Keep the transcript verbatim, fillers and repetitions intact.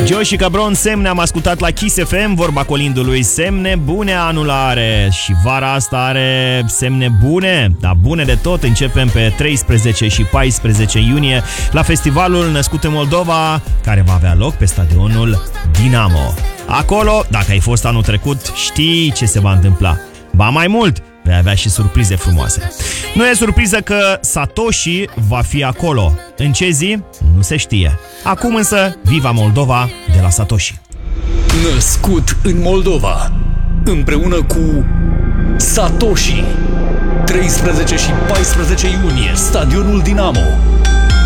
Joe și Cabron, Semne, am ascultat la Kiss F M, vorba colindului. Semne bune anul are și vara asta are semne bune, dar bune de tot. Începem pe treisprezece și paisprezece iunie la festivalul Născut în Moldova, care va avea loc pe stadionul Dinamo. Acolo, dacă ai fost anul trecut, știi ce se va întâmpla. Ba mai mult, vei avea și surprize frumoase. Nu e surpriză că Satoshi va fi acolo. În ce zi? Nu se știe. Acum însă, Viva Moldova de la Satoshi. Născut în Moldova, împreună cu Satoshi. treisprezece și paisprezece iunie, stadionul Dinamo.